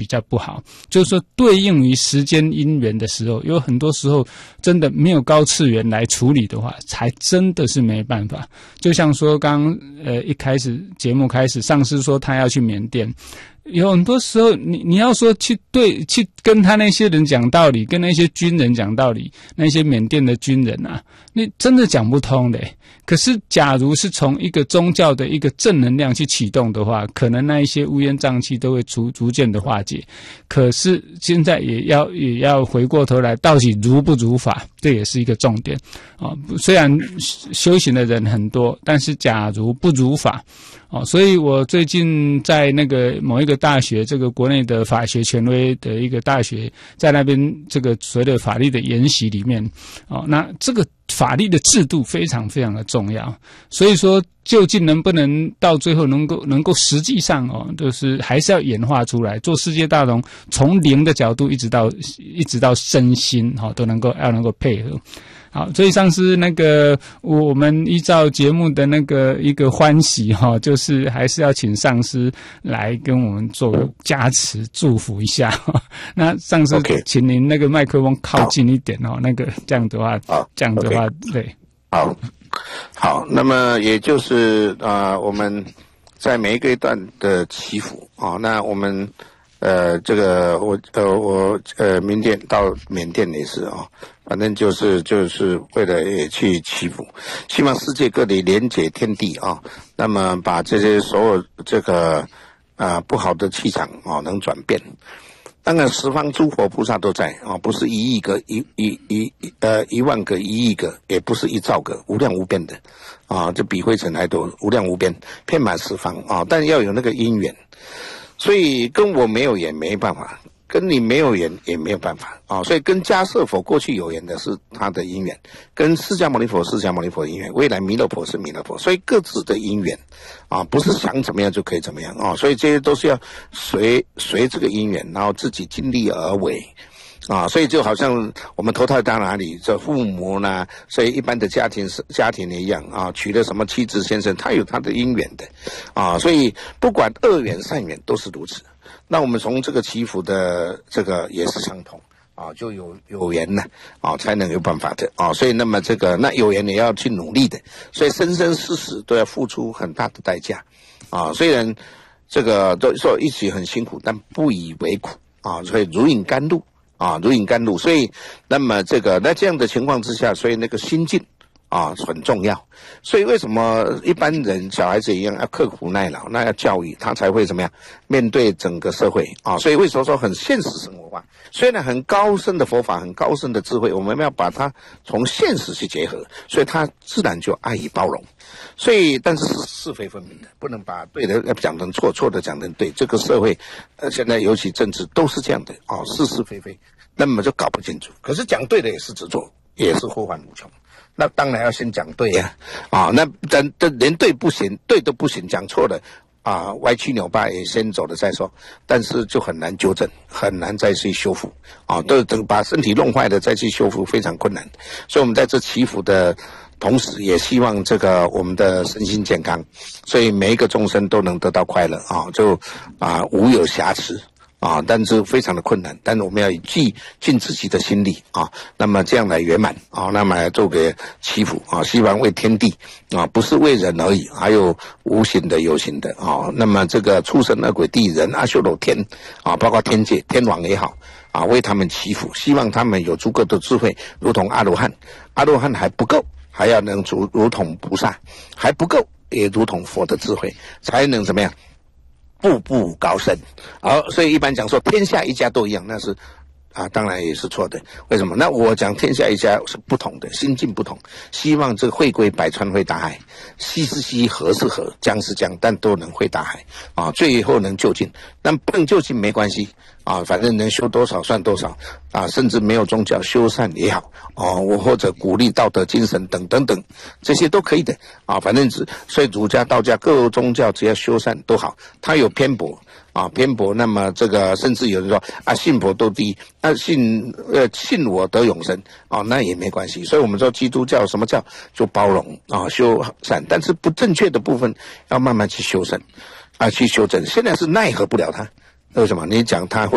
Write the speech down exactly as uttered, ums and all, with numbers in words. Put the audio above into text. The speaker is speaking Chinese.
较不好。就是说，对应于时间因缘的时候，有很多时候真的没有高次元来处理的话，才真的是没办法。就像说刚呃一开始节目开始，上司说他要去缅甸。有很多时候你你要说去对去跟他那些人讲道理，跟那些军人讲道理，那些缅甸的军人啊，你真的讲不通的。可是假如是从一个宗教的一个正能量去启动的话，可能那一些乌烟瘴气都会逐逐渐的化解。可是现在也要也要回过头来，到底如不如法，这也是一个重点啊。虽然修行的人很多，但是假如不如法哦，所以我最近在那个某一个大学，这个国内的法学权威的一个大学，在那边这个所谓的法律的研习里面，哦，那这个法律的制度非常非常的重要，所以说究竟能不能到最后能够能够实际上哦，就是还是要演化出来，做世界大同，从零的角度一直到一直到身心哈、哦、都能够要能够配合。好，所以上次那个我们依照节目的那个一个欢喜哈、哦，就是还是要请上师来跟我们做加持祝福一下。那上师， Okay. 请您那个麦克风靠近一点哦，那个这样的话，这样的话， Okay. 对， 好，好，那么也就是啊、呃，我们在每一个一段的祈福啊、哦，那我们呃，这个我呃我呃，明天到缅甸也是啊、哦。反正就是就是为了也去祈福，希望世界各地连结天地啊，那么把这些所有这个啊不好的气场啊能转变。当然十方诸佛菩萨都在啊，不是一亿个一一一呃一万个一亿个，也不是一兆个，无量无边的啊，这比灰尘还多，无量无边，遍满十方啊，但要有那个因缘，所以跟我没有也没办法。跟你没有缘也没有办法啊、哦，所以跟迦叶佛过去有缘的是他的因缘，跟释迦牟尼佛释迦牟尼佛因缘，未来弥勒佛是弥勒佛，所以各自的因缘啊，不是想怎么样就可以怎么样啊、哦，所以这些都是要随随这个因缘，然后自己尽力而为。啊，所以就好像我们投胎到哪里，这父母呢，所以一般的家庭是家庭也一样啊，娶了什么妻子先生，他有他的因缘的啊，所以不管恶缘善缘都是如此。那我们从这个祈福的这个也是相同啊，就有有缘呢啊，才能有办法的啊，所以那么这个那有缘也要去努力的，所以生生世世都要付出很大的代价啊，虽然这个都说一起很辛苦，但不以为苦啊，所以如饮甘露。啊，如饮甘露，所以那么这个在这样的情况之下，所以那个心境啊很重要。所以为什么一般人小孩子一样要刻苦耐劳，那要教育他才会怎么样面对整个社会啊？所以为什么说很现实生活化？虽然很高深的佛法，很高深的智慧，我们要把它从现实去结合，所以它自然就爱与包容。所以，但是是是非分明的，不能把对的讲成错，错的讲成对。这个社会，呃，现在尤其政治都是这样的哦，是是非非，那么就搞不清楚。可是讲对的也是执着，也是祸患无穷。那当然要先讲对呀、啊，啊，那咱这连对不行，对都不行，讲错了啊，歪曲扭巴也先走了再说。但是就很难纠正，很难再去修复啊，都等把身体弄坏了再去修复非常困难。所以我们在这祈福的同时，也希望这个我们的身心健康，所以每一个众生都能得到快乐啊，就啊无有瑕疵。啊，但是非常的困难，但是我们要尽尽自己的心力啊，那么这样来圆满啊，那么来做个祈福啊，希望为天地啊，不是为人而已，还有无形的有形的啊，那么这个畜生恶鬼地人阿修罗天啊，包括天界天王也好啊，为他们祈福，希望他们有足够的智慧，如同阿罗汉，阿罗汉还不够，还要能如如同菩萨还不够，也如同佛的智慧，才能怎么样？步步高升，好，所以一般讲说天下一家都一样，那是啊，当然也是错的。为什么？那我讲天下一家是不同的，心境不同。希望这个汇归百川汇大海，西是西，河是河，江是江，但都能汇大海啊，最后能就近。但不能就近没关系啊，反正能修多少算多少啊，甚至没有宗教修善也好哦，我或者鼓励道德精神等等等，这些都可以的啊，反正只所以儒家、道家各宗教只要修善都好，它有偏颇。啊，偏颇，那么这个甚至有人说啊，信佛都低，那信呃信我得永生啊，那也没关系。所以我们说基督教什么教就包容啊，修善，但是不正确的部分要慢慢去修正啊，去修正。现在是奈何不了他，为什么？你讲他会。